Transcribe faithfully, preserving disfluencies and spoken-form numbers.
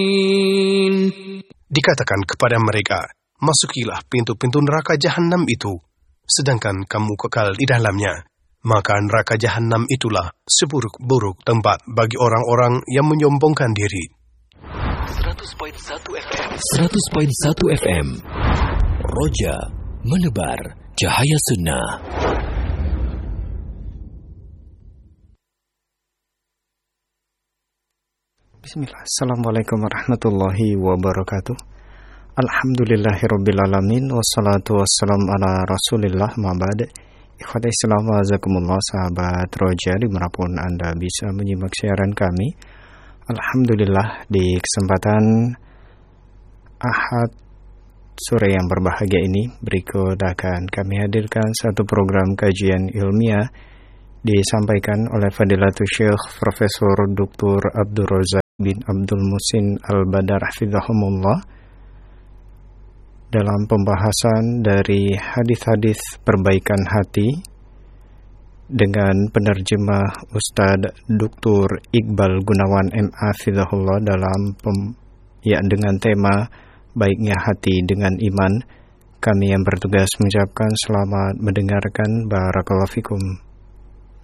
Dikatakan kepada mereka, masukilah pintu-pintu neraka jahanam itu, sedangkan kamu kekal di dalamnya. Maka neraka jahanam itulah seburuk-buruk tempat bagi orang-orang yang menyombongkan diri. seratus koma satu F M seratus koma satu F M Roja menebar cahaya sunnah. Bismillah. Assalamualaikum warahmatullahi wabarakatuh. Alhamdulillahirrabbilalamin. Wassalatu wassalamu ala rasulillah ma'bad. Ikhwata Islam wa azakumullah, sahabat Roja dimanapun Anda bisa menyimak siaran kami. Alhamdulillah, di kesempatan Ahad sore yang berbahagia ini, berikut akan kami hadirkan satu program kajian ilmiah disampaikan oleh Fadilatul Syekh Profesor Doktor Abdul Razak bin Abdul Muhsin Al-Badar hafizahumullah dalam pembahasan dari hadis-hadis perbaikan hati dengan penerjemah Ustadz Doktor Iqbal Gunawan M A hafizahullah dalam pem, ya dengan tema baiknya hati dengan iman. Kami yang bertugas mengucapkan selamat mendengarkan. Barakallahu fikum.